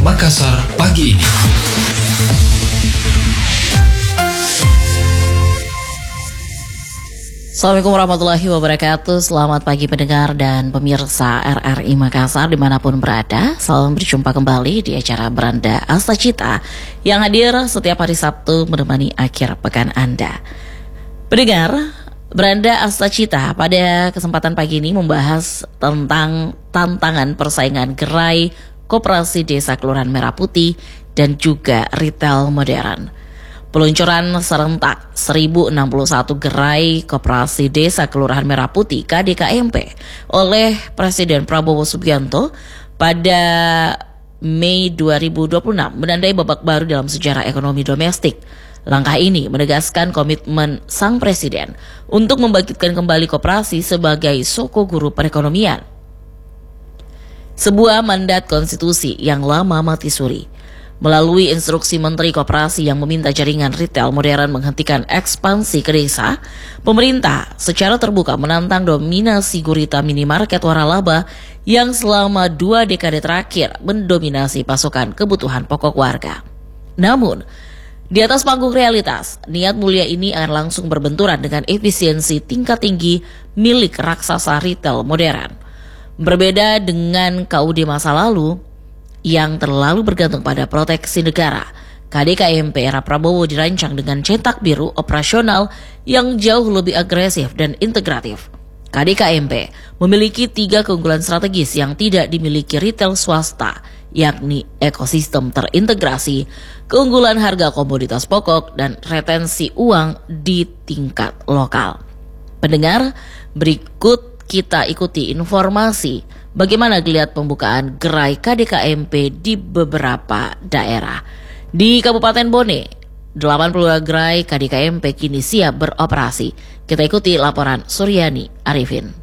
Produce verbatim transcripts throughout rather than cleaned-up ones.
Makassar pagi ini. Assalamualaikum warahmatullahi wabarakatuh. Selamat pagi pendengar dan pemirsa R R I Makassar dimanapun berada. Salam berjumpa kembali di acara Beranda Asta Cita yang hadir setiap hari Sabtu menemani akhir pekan Anda. Pendengar, Beranda Asta Cita pada kesempatan pagi ini membahas tentang tantangan persaingan gerai Koperasi Desa Kelurahan Merah Putih dan juga retail modern. Peluncuran serentak seribu enam puluh satu gerai Koperasi Desa Kelurahan Merah Putih K D K M P oleh Presiden Prabowo Subianto pada Mei dua ribu dua puluh enam menandai babak baru dalam sejarah ekonomi domestik. Langkah ini menegaskan komitmen Sang Presiden untuk membangkitkan kembali koperasi sebagai soko guru perekonomian. Sebuah mandat konstitusi yang lama mati suri. Melalui instruksi Menteri Koperasi yang meminta jaringan retail modern menghentikan ekspansi ke desa, pemerintah secara terbuka menantang dominasi gurita minimarket waralaba yang selama dua dekade terakhir mendominasi pasokan kebutuhan pokok warga. Namun, di atas panggung realitas, niat mulia ini akan langsung berbenturan dengan efisiensi tingkat tinggi milik raksasa retail modern. Berbeda dengan K U D masa lalu, yang terlalu bergantung pada proteksi negara, K D K M P era Prabowo dirancang dengan cetak biru operasional yang jauh lebih agresif dan integratif. K D K M P memiliki tiga keunggulan strategis yang tidak dimiliki retail swasta, yakni ekosistem terintegrasi, keunggulan harga komoditas pokok, dan retensi uang di tingkat lokal. Pendengar, berikut kita ikuti informasi bagaimana geliat pembukaan gerai K D K M P di beberapa daerah. Di Kabupaten Bone, delapan puluh dua gerai K D K M P kini siap beroperasi. Kita ikuti laporan Suryani Arifin.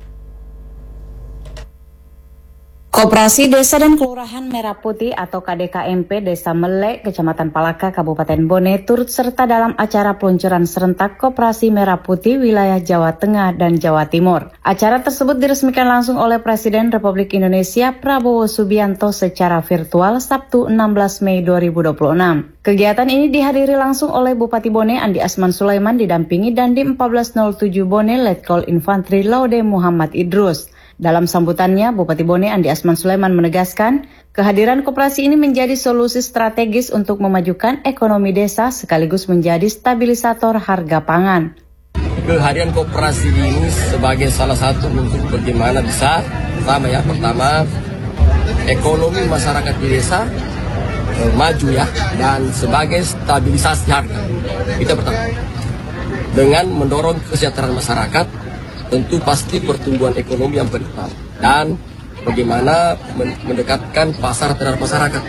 Koperasi Desa dan Kelurahan Merah Putih atau K D K M P Desa Melek, Kecamatan Palaka, Kabupaten Bone turut serta dalam acara peluncuran serentak Koperasi Merah Putih wilayah Jawa Tengah dan Jawa Timur. Acara tersebut diresmikan langsung oleh Presiden Republik Indonesia Prabowo Subianto secara virtual Sabtu enam belas Mei dua ribu dua puluh enam. Kegiatan ini dihadiri langsung oleh Bupati Bone Andi Asman Sulaiman didampingi Dandim empat belas nol tujuh Bone Letkol Infantri Laude Muhammad Idrus. Dalam sambutannya, Bupati Bone Andi Asman Sulaiman menegaskan kehadiran koperasi ini menjadi solusi strategis untuk memajukan ekonomi desa sekaligus menjadi stabilisator harga pangan. Kehadiran koperasi ini sebagai salah satu untuk bagaimana bisa pertama ya pertama ekonomi masyarakat di desa eh, maju ya, dan sebagai stabilisasi harga. Kita pertama dengan mendorong kesejahteraan masyarakat, tentu pasti pertumbuhan ekonomi yang berkembang dan bagaimana mendekatkan pasar terhadap masyarakat.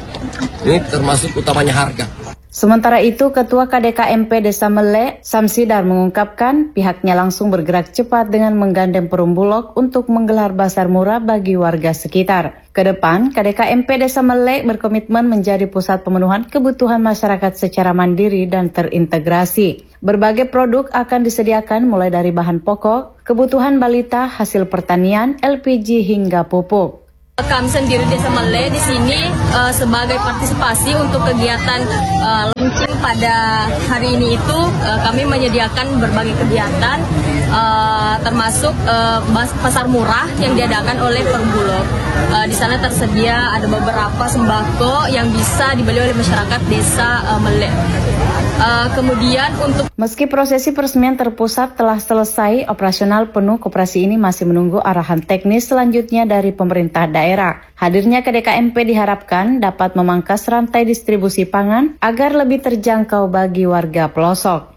Ini termasuk utamanya harga. Sementara itu, Ketua K D K M P Desa Melek, Samsidar mengungkapkan pihaknya langsung bergerak cepat dengan menggandeng Perum Bulog untuk menggelar pasar murah bagi warga sekitar. Kedepan, K D K M P Desa Melek berkomitmen menjadi pusat pemenuhan kebutuhan masyarakat secara mandiri dan terintegrasi. Berbagai produk akan disediakan mulai dari bahan pokok, kebutuhan balita, hasil pertanian, L P G hingga pupuk. Kami sendiri Desa Melek di sini uh, sebagai partisipasi untuk kegiatan uh, launching pada hari ini itu uh, kami menyediakan berbagai kegiatan uh, termasuk uh, pasar murah yang diadakan oleh Perum Bulog. Uh, di sana tersedia ada beberapa sembako yang bisa dibeli oleh masyarakat Desa uh, Melek. Uh, kemudian untuk Meski prosesi peresmian terpusat telah selesai, operasional penuh koperasi ini masih menunggu arahan teknis selanjutnya dari pemerintah daerah. Hadirnya K D K M P diharapkan dapat memangkas rantai distribusi pangan agar lebih terjangkau bagi warga pelosok.